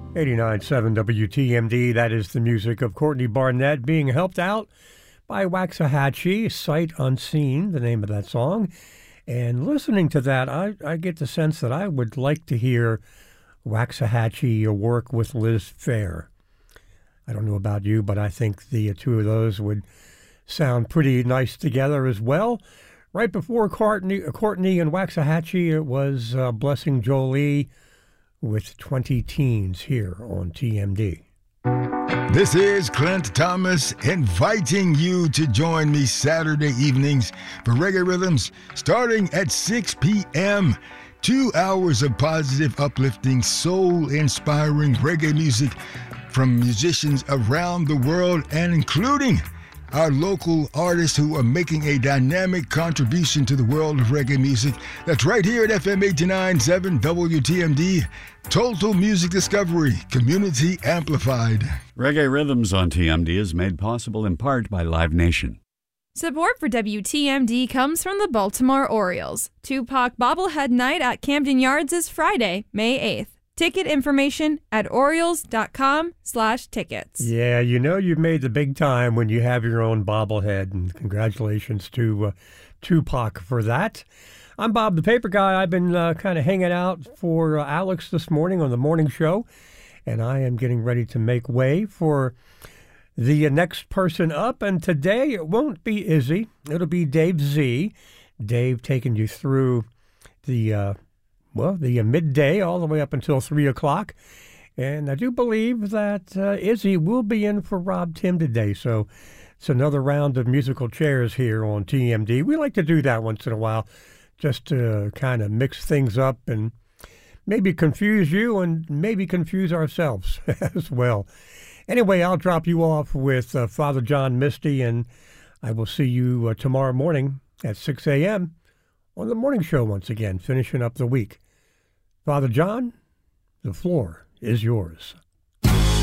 89.7 WTMD, that is the music of Courtney Barnett being helped out by Waxahachie, Sight Unseen, the name of that song. And listening to that, I get the sense that I would like to hear Waxahachie work with Liz Phair. I don't know about you, but I think the two of those would sound pretty nice together as well. Right before Courtney and Waxahachie, it was Blessing Jolie with 20 Teens here on TMD. This is Clint Thomas inviting you to join me Saturday evenings for Reggae Rhythms starting at 6 p.m. 2 hours of positive, uplifting, soul-inspiring reggae music from musicians around the world and including our local artists who are making a dynamic contribution to the world of reggae music. That's right here at FM 89.7 WTMD. Total Music Discovery, Community Amplified. Reggae Rhythms on TMD is made possible in part by Live Nation. Support for WTMD comes from the Baltimore Orioles. Tupac Bobblehead Night at Camden Yards is Friday, May 8th. Ticket information at Orioles.com/tickets. Yeah, you know you've made the big time when you have your own bobblehead, and congratulations to Tupac for that. I'm Bob the Paper Guy. I've been kind of hanging out for Alex this morning on the morning show, and I am getting ready to make way for the next person up. And today it won't be Izzy. It'll be Dave Z. Dave taking you through the midday all the way up until 3 o'clock. And I do believe that Izzy will be in for Rob Tim today. So it's another round of musical chairs here on TMD. We like to do that once in a while just to kind of mix things up and maybe confuse you and maybe confuse ourselves as well. Anyway, I'll drop you off with Father John Misty, and I will see you tomorrow morning at 6 a.m. on the morning show once again, finishing up the week. Father John, the floor is yours.